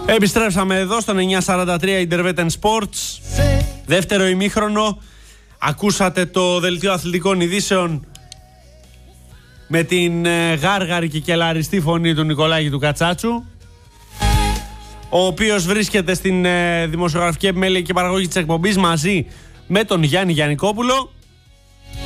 Επιστρέψαμε εδώ στον 943 Intervetten Sports. Δεύτερο ημίχρονο. Ακούσατε το δελτίο αθλητικών ειδήσεων με την γάργαρη και κελαριστή φωνή του Νικολάκη του Κατσάτσου, ο οποίος βρίσκεται στην δημοσιογραφική επιμέλεια και παραγωγή της εκπομπής μαζί με τον Γιάννη Γιαννικόπουλο.